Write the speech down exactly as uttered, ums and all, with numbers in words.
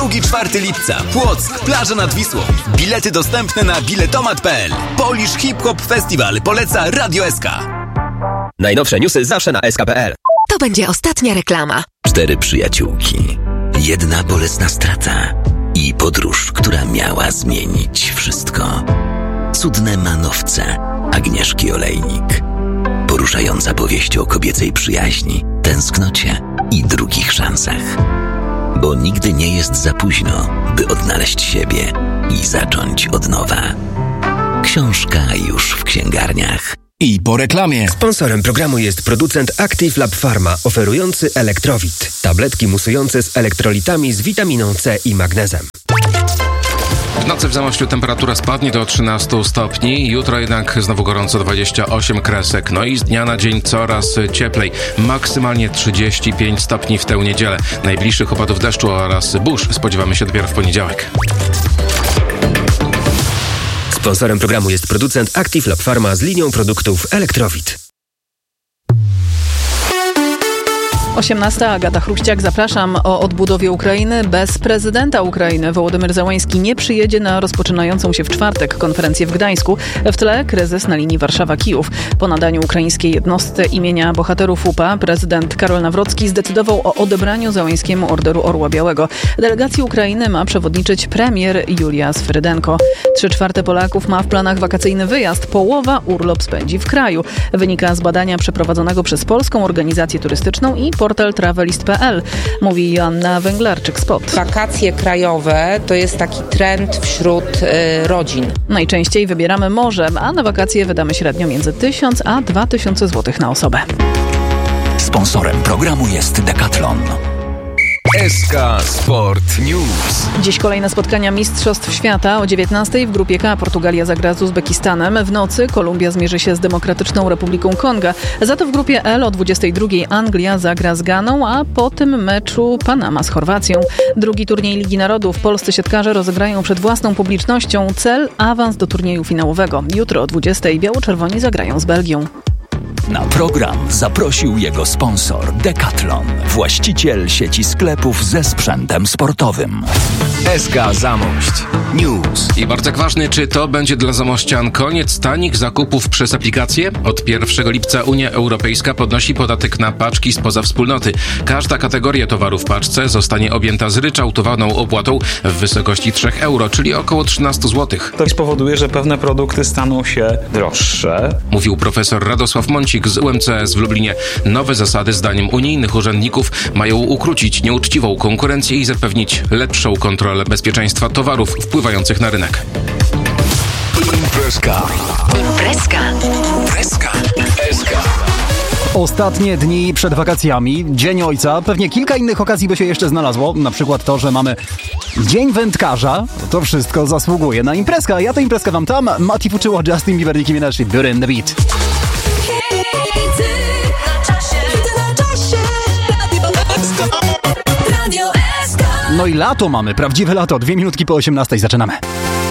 drugiego do czwartego lipca. Płock, plaża nad Wisłą. Bilety dostępne na biletomat kropka p l. Polish Hip Hop Festival poleca Radio S K. Najnowsze newsy zawsze na s k kropka p l. To będzie ostatnia reklama. Cztery przyjaciółki. Jedna bolesna strata. I podróż, która miała zmienić wszystko. Cudne manowce Agnieszki Olejnik. Poruszająca powieść o kobiecej przyjaźni, tęsknocie i drugich szansach. Bo nigdy nie jest za późno, by odnaleźć siebie i zacząć od nowa. Książka już w księgarniach. I po reklamie. Sponsorem programu jest producent Active Lab Pharma, oferujący Elektrowit. Tabletki musujące z elektrolitami z witaminą C i magnezem. W nocy w Zamościu temperatura spadnie do trzynastu stopni, jutro jednak znowu gorąco, dwadzieścia osiem kresek. No i z dnia na dzień coraz cieplej, maksymalnie trzydzieści pięć stopni w tę niedzielę. Najbliższych opadów deszczu oraz burz spodziewamy się dopiero w poniedziałek. Sponsorem programu jest producent Active Lab Pharma z linią produktów Elektrowit. osiemnasta. Agata Chruściak, zapraszam. O odbudowie Ukrainy bez prezydenta Ukrainy. Wołodymyr Zełański nie przyjedzie na rozpoczynającą się w czwartek konferencję w Gdańsku. W tle kryzys na linii Warszawa-Kijów. Po nadaniu ukraińskiej jednostce imienia bohaterów U P A prezydent Karol Nawrocki zdecydował o odebraniu Zełańskiemu Orderu Orła Białego. Delegacji Ukrainy ma przewodniczyć premier Julia Sfrydenko. Trzy czwarte Polaków ma w planach wakacyjny wyjazd. Połowa urlop spędzi w kraju. Wynika z badania przeprowadzonego przez Polską Organizację Turystyczną i portal travelist kropka p l, mówi Joanna Węglarczyk-Spot. Wakacje krajowe to jest taki trend wśród y, rodzin. Najczęściej wybieramy morze, a na wakacje wydamy średnio między tysiąc a dwa tysiące złotych na osobę. Sponsorem programu jest Decathlon. S K Sport News. Dziś kolejne spotkania Mistrzostw Świata. O dziewiętnastej w grupie K Portugalia zagra z Uzbekistanem. W nocy Kolumbia zmierzy się z Demokratyczną Republiką Konga. Za to w grupie L o dwudziestej drugiej Anglia zagra z Ganą, a po tym meczu Panama z Chorwacją. Drugi turniej Ligi Narodów. Polscy siatkarze rozegrają przed własną publicznością. Cel awans do turnieju finałowego. Jutro o dwudziestej biało-czerwoni zagrają z Belgią. Na program zaprosił jego sponsor Decathlon, właściciel sieci sklepów ze sprzętem sportowym. S K Zamość News. I bardzo ważny, czy to będzie dla zamościan koniec tanich zakupów przez aplikację? Od pierwszego lipca Unia Europejska podnosi podatek na paczki spoza wspólnoty. Każda kategoria towaru w paczce zostanie objęta zryczałtowaną opłatą w wysokości trzy euro, czyli około trzynaście złotych. To spowoduje, że pewne produkty staną się droższe. Mówił profesor Radosław Mącik z U M C S w Lublinie. Nowe zasady zdaniem unijnych urzędników mają ukrócić nieuczciwą konkurencję i zapewnić lepszą kontrolę bezpieczeństwa towarów wpływających na rynek. Imprezka. Imprezka. Imprezka. S K. Ostatnie dni przed wakacjami, Dzień Ojca, pewnie kilka innych okazji by się jeszcze znalazło, na przykład to, że mamy Dzień Wędkarza, to wszystko zasługuje na imprezkę. Ja tę imprezkę wam tam, Mati Fuczyło, Justin Bieber, Nicki Minaj, Beauty and the Beat. No i lato mamy, prawdziwe lato, dwie minutki po osiemnastej zaczynamy.